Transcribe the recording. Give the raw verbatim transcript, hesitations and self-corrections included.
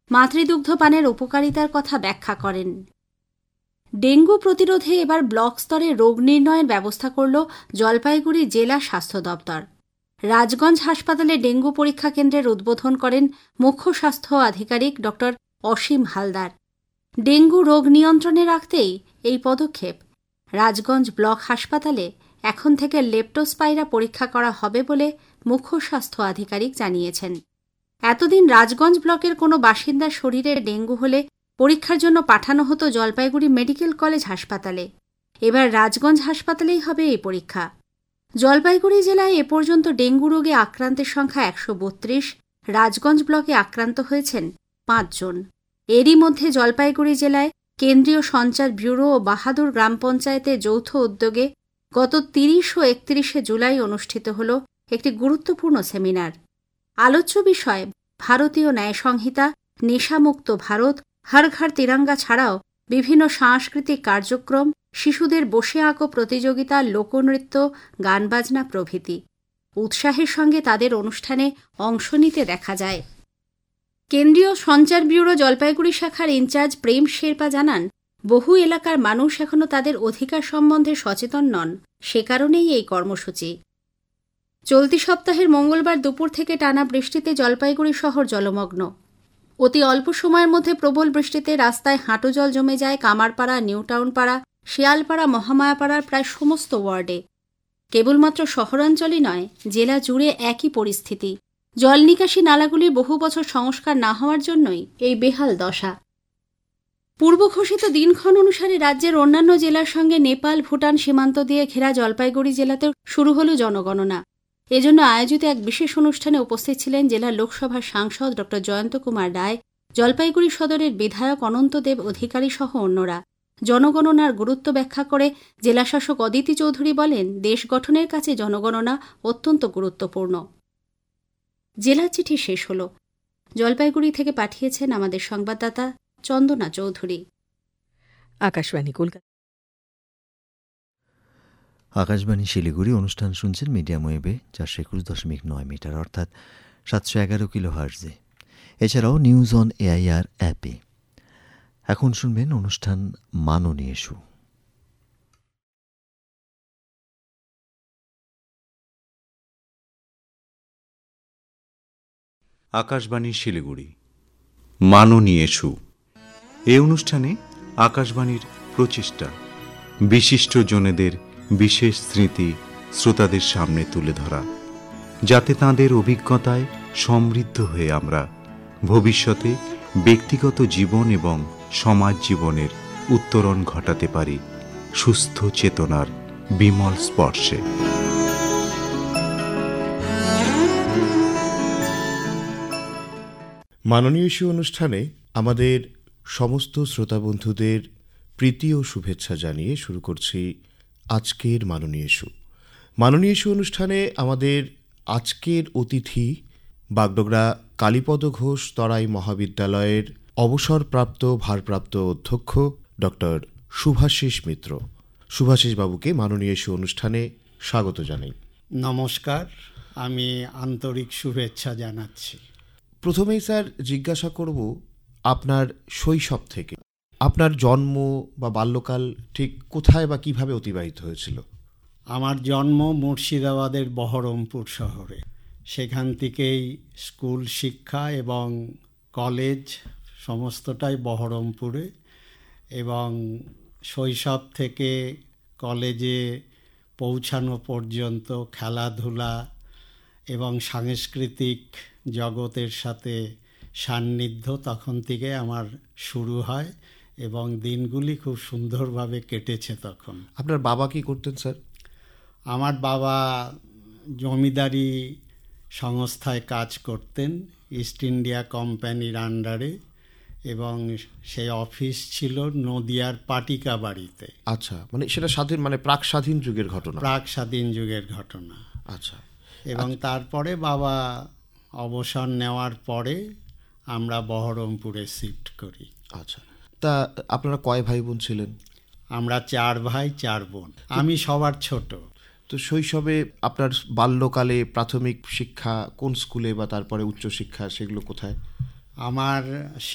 মাতৃদুগ্ধ পানের উপকারিতার কথা ব্যাখ্যা করেন। ডেঙ্গু প্রতিরোধে এবার ব্লক স্তরে রোগ নির্ণয়ের ব্যবস্থা করল জলপাইগুড়ি জেলা স্বাস্থ্য দপ্তর। রাজগঞ্জ হাসপাতালে ডেঙ্গু পরীক্ষা কেন্দ্রের উদ্বোধন করেন মুখ্য স্বাস্থ্য আধিকারিক ড অসীম হালদার। ডেঙ্গু রোগ নিয়ন্ত্রণে রাখতেই এই পদক্ষেপ। রাজগঞ্জ ব্লক হাসপাতালে এখন থেকে লেপ্টোস্পাইরা পরীক্ষা করা হবে বলে মুখ্য স্বাস্থ্য আধিকারিক জানিয়েছেন। এতদিন রাজগঞ্জ ব্লকের কোনো বাসিন্দার শরীরে ডেঙ্গু হলে পরীক্ষার জন্য পাঠানো হতো জলপাইগুড়ি মেডিকেল কলেজ হাসপাতালে। এবার রাজগঞ্জ হাসপাতালেই হবে এই পরীক্ষা। জলপাইগুড়ি জেলায় এ পর্যন্ত ডেঙ্গু রোগে আক্রান্তের সংখ্যা একশো বত্রিশ। রাজগঞ্জ ব্লকে আক্রান্ত হয়েছেন পাঁচজন। এরই মধ্যে জলপাইগুড়ি জেলায় কেন্দ্রীয় সঞ্চার ব্যুরো ও বাহাদুর গ্রাম পঞ্চায়েতের যৌথ উদ্যোগে গত তিরিশ ও একত্রিশে জুলাই অনুষ্ঠিত হল একটি গুরুত্বপূর্ণ সেমিনার। আলোচ্য বিষয় ভারতীয় ন্যায় সংহিতা, নেশামুক্ত ভারত, হর ঘর তিরঙ্গা ছাড়াও বিভিন্ন সাংস্কৃতিক কার্যক্রম, শিশুদের বসে আঁকো প্রতিযোগিতা, লোকনৃত্য, গানবাজনা প্রভৃতি। উৎসাহের সঙ্গে তাদের অনুষ্ঠানে অংশ নিতে দেখা যায়। কেন্দ্রীয় সঞ্চার ব্যুরো জলপাইগুড়ি শাখার ইনচার্জ প্রেম শেরপা জানান, বহু এলাকার মানুষ এখনও তাদের অধিকার সম্বন্ধে সচেতন নন, সে কারণেই এই কর্মসূচি। চলতি সপ্তাহের মঙ্গলবার দুপুর থেকে টানা বৃষ্টিতে জলপাইগুড়ি শহর জলমগ্ন। অতি অল্প সময়ের মধ্যে প্রবল বৃষ্টিতে রাস্তায় হাঁটু জল জমে যায় কামারপাড়া, নিউটাউন পাড়া, শিয়ালপাড়া, মহামায়াপাড়ার প্রায় সমস্ত ওয়ার্ডে। কেবলমাত্র শহরাঞ্চলই নয়, জেলা জুড়ে একই পরিস্থিতি। জল নিকাশি নালাগুলির বহু বছর সংস্কার না হওয়ার জন্যই এই বেহাল দশা। পূর্ব ঘোষিত দিনক্ষণ অনুসারে রাজ্যের অন্যান্য জেলার সঙ্গে নেপাল, ভুটান সীমান্ত দিয়ে ঘেরা জলপাইগুড়ি জেলাতেও শুরু হল জনগণনা। এজন্য আয়োজিত এক বিশেষ অনুষ্ঠানে উপস্থিত ছিলেন জেলা লোকসভার সাংসদ ড জয়ন্ত কুমার রায়, জলপাইগুড়ি সদরের বিধায়ক অনন্ত দেব অধিকারী সহ অন্যরা। জনগণনার গুরুত্ব ব্যাখ্যা করে জেলাশাসক অদিতি চৌধুরী বলেন, দেশ গঠনের কাছে জনগণনা অত্যন্ত গুরুত্বপূর্ণ। জেলা চিঠি শেষ হল। জলপাইগুড়ি থেকে পাঠিয়েছেন আমাদের সংবাদদাতা চন্দনা চৌধুরী। আকাশবাণী কলকাতা। আকাশবাণী শিলিগুড়ি অনুষ্ঠান শুনছেন মিডিয়াম ওয়েবে চারশো একুশ দশমিক নয় মিটার অর্থাৎ সাতশো এগারো কিলো হার্জে। এছাড়াও নিউজ অন এআইআর অ্যাপে। এখন শুনবেন অনুষ্ঠান মাননীয় শু। আকাশবাণী শিলিগুড়ি মাননীয় শু। এই অনুষ্ঠানে আকাশবাণীর প্রচেষ্টা বিশিষ্ট জনেদের বিশেষ স্মৃতি শ্রোতাদের সামনে তুলে ধরা, যাতে তাঁদের অভিজ্ঞতায় সমৃদ্ধ হয়ে আমরা ভবিষ্যতে ব্যক্তিগত জীবন এবং সমাজ জীবনের উত্তরণ ঘটাতে পারি সুস্থ চেতনার বিমল স্পর্শে। মাননীয় শু অনুষ্ঠানে আমাদের সমস্ত শ্রোতা বন্ধুদের প্রীতি ও শুভেচ্ছা জানিয়ে শুরু করছি আজকের মাননীয় শু। মাননীয় শু অনুষ্ঠানে আমাদের আজকের অতিথি বাগডোগরা কালীপদ ঘোষ তরাই মহাবিদ্যালয়ের অবসরপ্রাপ্ত ভারপ্রাপ্ত অধ্যক্ষ ডক্টর শুভাশিস মিত্র। শুভাশিস বাবুকে মাননীয় শু অনুষ্ঠানে স্বাগত জানাই। নমস্কার, আমি আন্তরিক শুভেচ্ছা জানাচ্ছি। প্রথমেই স্যার জিজ্ঞাসা করব আপনার শৈশব থেকে, আপনার জন্ম বা বাল্যকাল ঠিক কোথায় বা কিভাবে অতিবাহিত হয়েছিল? আমার জন্ম মুর্শিদাবাদের বহরমপুর শহরে। সেখান থেকেই স্কুল শিক্ষা এবং কলেজ সমস্তটাই বহরমপুরে, এবং শৈশব থেকে কলেজে পৌঁছানো পর্যন্ত খেলাধুলা এবং সাংস্কৃতিক জগতের সাথে সান্নিধ্য তখন থেকে আমার শুরু হয় এবং দিনগুলি খুব সুন্দরভাবে কেটেছে তখন। আপনার বাবা কি করতেন স্যার? আমার বাবা জমিদারি সংস্থায় কাজ করতেন, ইস্ট ইন্ডিয়া কোম্পানির আন্ডারে, এবং সেই অফিস ছিল নদিয়ার পাটিকা বাড়িতে। আচ্ছা, মানে সেটা স্বাধীন মানে প্রাক স্বাধীন যুগের ঘটনা? প্রাক স্বাধীন যুগের ঘটনা। আচ্ছা। এবং তারপরে বাবা অবসর নেওয়ার পরে আমরা বহরমপুরে শিফট করি। আচ্ছা, তা আপনারা কয় ভাই বোন ছিলেন? আমরা চার ভাই চার বোন, আমি সবার ছোট। তো শৈশবে আপনার বাল্যকালে প্রাথমিক শিক্ষা কোন স্কুলে বা তারপরে উচ্চশিক্ষা সেগুলো কোথায়? আমার